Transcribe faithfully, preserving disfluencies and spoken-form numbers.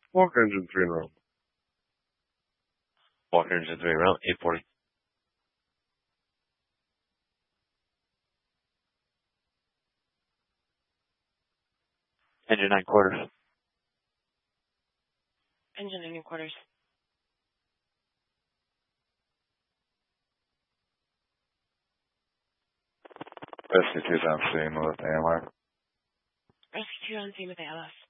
Walker engine three in row. Walker engine three around eight forty. Engine nine quarters. Engine nine quarters. Rescue two's on scene with A M R. Rescue two on scene with A L S.